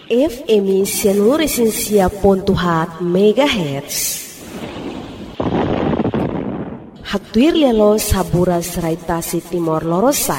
FM 100.4 MHz. Hatuir lelo sabura serai Tasik Timor Lorosa.